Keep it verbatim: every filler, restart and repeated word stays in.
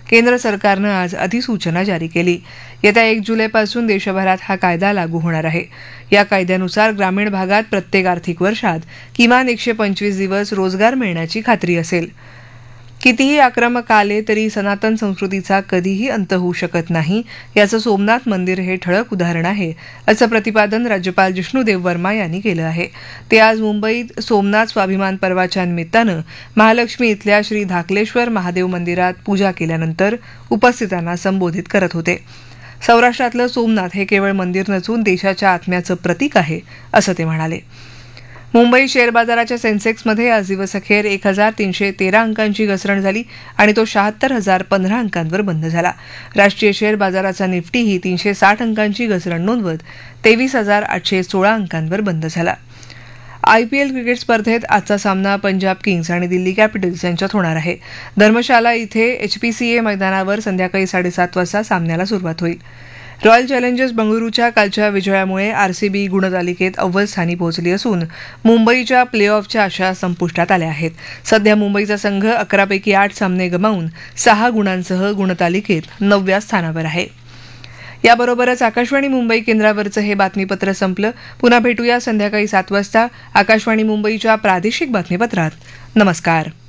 केंद्र सरकारनं आज अधिसूचना जारी केली. येत्या एक जुलैपासून देशभरात हा कायदा लागू होणार आहे. या कायद्यानुसार ग्रामीण भागात प्रत्येक आर्थिक वर्षात किमान एकशे पंचवीस दिवस रोजगार मिळण्याची खात्री असेल. कितीही आक्रमक आले तरी सनातन संस्कृतीचा कधीही अंत होऊ शकत नाही, याचं सोमनाथ मंदिर हे ठळक उदाहरण आहे, असं प्रतिपादन राज्यपाल जिष्णुदेव वर्मा यांनी केलं आहे. ते आज मुंबईत सोमनाथ स्वाभिमान पर्वाच्या निमित्तानं महालक्ष्मी इथल्या श्री धाकलेश्वर महादेव मंदिरात पूजा केल्यानंतर उपस्थितांना संबोधित करत होते. सौराष्ट्रातलं सोमनाथ हे केवळ मंदिर नसून देशाच्या आत्म्याचं प्रतीक आहे, असं ते म्हणाले. मुंबई शेअर बाजाराच्या सेन्सेक्समध्ये आज दिवसअखेर एक हजार तीनशे तेरा अंकांची घसरण झाली आणि तो शहात्तर हजार पंधरा अंकांवर बंद झाला. राष्ट्रीय शेअर बाजाराचा निफ्टीही तीनशे साठ अंकांची घसरण नोंदवत तेवीस हजार आठशे सोळा अंकांवर बंद झाला. आयपीएल क्रिकेट स्पर्धेत आजचा सामना पंजाब किंग्स आणि दिल्ली कॅपिटल्स यांच्यात होणार आहे. धर्मशाला इथे एचपीसीए मैदानावर संध्याकाळी साडेसात वाजता सामन्याला सुरुवात होईल. रॉयल चॅलेंजर्स बंगळुरूच्या कालच्या विजयामुळे आरसीबी गुणतालिकेत अव्वल स्थानी पोहोचली असून मुंबईच्या प्ले ऑफच्या आशा संपुष्टात आल्या आहेत. सध्या मुंबईचा संघ अकरापैकी आठ सामने गमावून सहा गुणांसह गुणतालिकेत नवव्या स्थानावर आहे. याबरोबरच आकाशवाणी मुंबई केंद्रावरचं हे बातमीपत्र संपलं. पुन्हा भेटूया संध्याकाळी सात वाजता आकाशवाणी मुंबईच्या प्रादेशिक बातमीपत्रात. नमस्कार.